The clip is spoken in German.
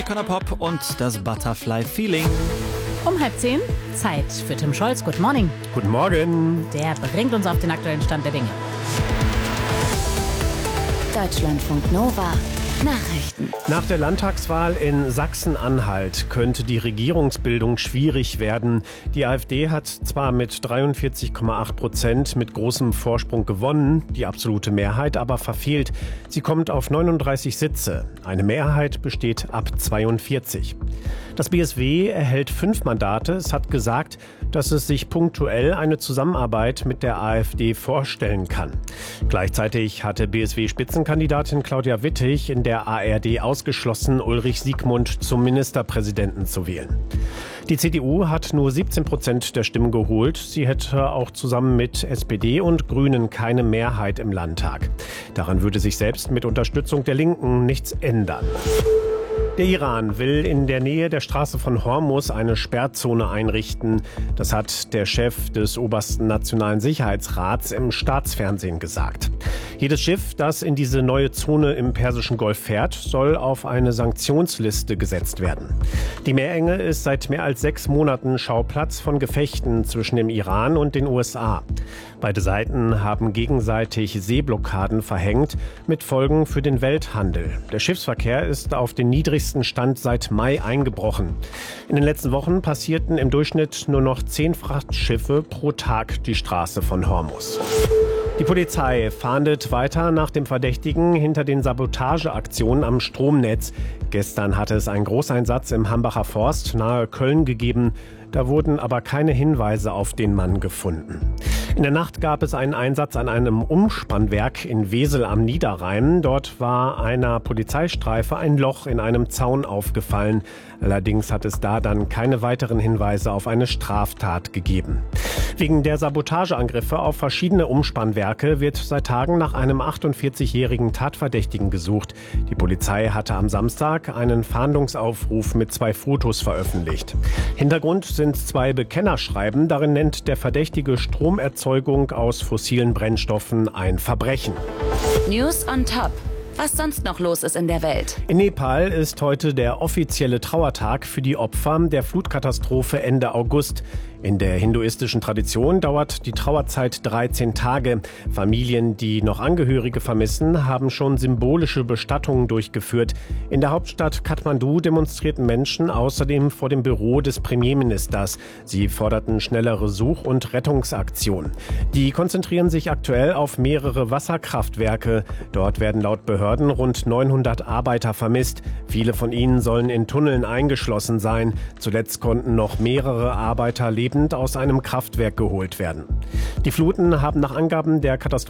Rock'n'Pop und das Butterfly Feeling. Um 9:30 Zeit für Tim Scholz. Good morning. Guten Morgen. Der bringt uns auf den aktuellen Stand der Dinge. Deutschlandfunk Nova. Nachrichten. Nach der Landtagswahl in Sachsen-Anhalt könnte die Regierungsbildung schwierig werden. Die AfD hat zwar mit 43,8% mit großem Vorsprung gewonnen, die absolute Mehrheit aber verfehlt. Sie kommt auf 39 Sitze. Eine Mehrheit besteht ab 42. Das BSW erhält 5 Mandate. Es hat gesagt, dass es sich punktuell eine Zusammenarbeit mit der AfD vorstellen kann. Gleichzeitig hatte BSW-Spitzenkandidatin Claudia Wittig in der ARD ausgeschlossen, Ulrich Siegmund zum Ministerpräsidenten zu wählen. Die CDU hat nur 17% der Stimmen geholt. Sie hätte auch zusammen mit SPD und Grünen keine Mehrheit im Landtag. Daran würde sich selbst mit Unterstützung der Linken nichts ändern. Der Iran will in der Nähe der Straße von Hormuz eine Sperrzone einrichten. Das hat der Chef des obersten Nationalen Sicherheitsrats im Staatsfernsehen gesagt. Jedes Schiff, das in diese neue Zone im Persischen Golf fährt, soll auf eine Sanktionsliste gesetzt werden. Die Meerenge ist seit mehr als 6 Monaten Schauplatz von Gefechten zwischen dem Iran und den USA. Beide Seiten haben gegenseitig Seeblockaden verhängt, mit Folgen für den Welthandel. Der Schiffsverkehr ist auf den niedrigsten Stand seit Mai eingebrochen. In den letzten Wochen passierten im Durchschnitt nur noch 10 Frachtschiffe pro Tag die Straße von Hormuz. Die Polizei fahndet weiter nach dem Verdächtigen hinter den Sabotageaktionen am Stromnetz. Gestern hatte es einen Großeinsatz im Hambacher Forst nahe Köln gegeben. Da wurden aber keine Hinweise auf den Mann gefunden. In der Nacht gab es einen Einsatz an einem Umspannwerk in Wesel am Niederrhein. Dort war einer Polizeistreife ein Loch in einem Zaun aufgefallen. Allerdings hat es da dann keine weiteren Hinweise auf eine Straftat gegeben. Wegen der Sabotageangriffe auf verschiedene Umspannwerke wird seit Tagen nach einem 48-jährigen Tatverdächtigen gesucht. Die Polizei hatte am Samstag einen Fahndungsaufruf mit 2 Fotos veröffentlicht. Hintergrund sind 2 Bekennerschreiben. Darin nennt der Verdächtige Stromerzeugung aus fossilen Brennstoffen ein Verbrechen. News on Top. Was sonst noch los ist in der Welt. In Nepal ist heute der offizielle Trauertag für die Opfer der Flutkatastrophe Ende August. In der hinduistischen Tradition dauert die Trauerzeit 13 Tage. Familien, die noch Angehörige vermissen, haben schon symbolische Bestattungen durchgeführt. In der Hauptstadt Kathmandu demonstrierten Menschen außerdem vor dem Büro des Premierministers. Sie forderten schnellere Such- und Rettungsaktionen. Die konzentrieren sich aktuell auf mehrere Wasserkraftwerke. Dort werden laut Behörden rund 900 Arbeiter vermisst. Viele von ihnen sollen in Tunneln eingeschlossen sein. Zuletzt konnten noch mehrere Arbeiter lebend aus einem Kraftwerk geholt werden. Die Fluten haben nach Angaben der